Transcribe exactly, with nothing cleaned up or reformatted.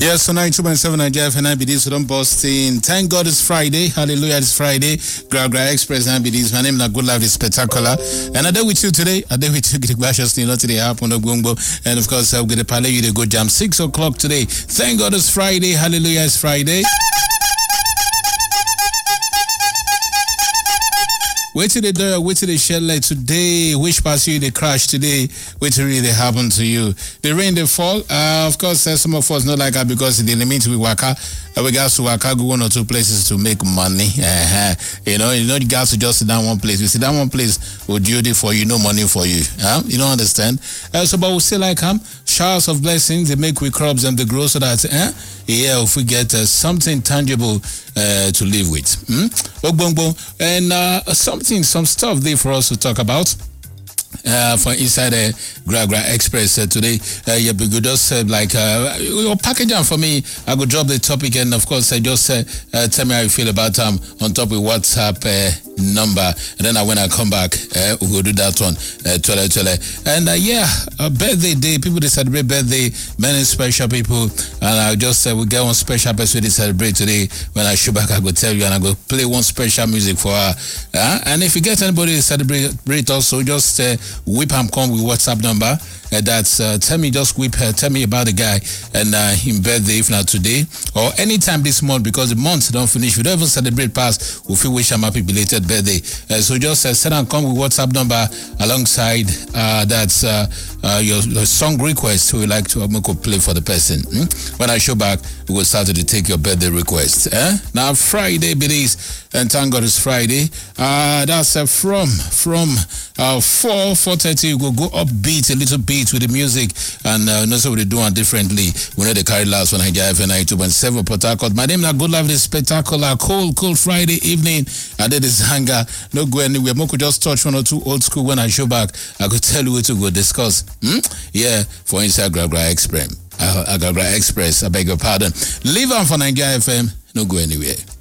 Yes, so ninety-two point seven Nigeria F M B D, so don't bust in. Thank God it's Friday. Hallelujah, it's Friday. Gra Gra Express and B Ds. My name is Good Life is Spectacular. And I did with you today. I did with you, get the not today, happen on and of course, I'll get a palais, you to go jam six o'clock today. Thank God it's Friday. Hallelujah, it's Friday. Wait till they do, wait till they shed light today. Which pass you they crash today? Wait till really happen to you. The rain they fall. Uh, of course, uh, some of us not like that because they limit to waka. Uh, we got to waka go one or two places to make money. Uh-huh. You know, you know, you got to just sit down one place. You sit down one place, will duty for you, no money for you. Huh? You don't understand. Uh, so, but we still like um showers of blessings. They make we crops and they grow so that eh, yeah, if we get uh, something tangible uh, to live with. Hmm? And uh, something, some stuff there for us to talk about. Uh, for inside a uh, Gra Gra Express uh, today, uh, yeah, we could just uh, like uh, your package down for me. I could drop the topic and of course I uh, just uh, uh, tell me how you feel about um on top of WhatsApp uh, number, and then uh, when I come back, uh, we'll do that one. Uh, twele, twele. And uh, yeah, a birthday day. People they celebrate birthday. Many special people, and I just uh, we get one special person they celebrate today. When I show back, I go tell you, and I go play one special music for her. Uh, and if you get anybody to celebrate also, just uh, whip and come with WhatsApp number. Uh, that's uh, tell me just whip uh, tell me about the guy and uh, him birthday if not today or anytime this month because the month don't finish. We don't even celebrate past. We feel wish him happy belated birthday. Uh, so just uh, send and come with WhatsApp number alongside uh, that's uh, uh, your, your song request. We like to um, play for the person. Hmm? When I show back, we will start to take your birthday request. Eh? Now Friday it is, and thank God it's Friday. Uh, that's uh, from from uh, four four thirty. We will go upbeat a little bit with the music and uh, know so we do it differently. We know the carry last one Nigeria F M ninety-two point seven Port Harcourt. My name is Good Life is Spectacular. Cold, cold Friday evening. I did this hanger. No go anywhere. Mo could just touch one or two old school when I show back. I could tell you what to go discuss. Hmm? Yeah, for inside Gra Gra Express. Uh, Gra Gra Express. I beg your pardon. Leave on for Nigeria F M. No go anywhere.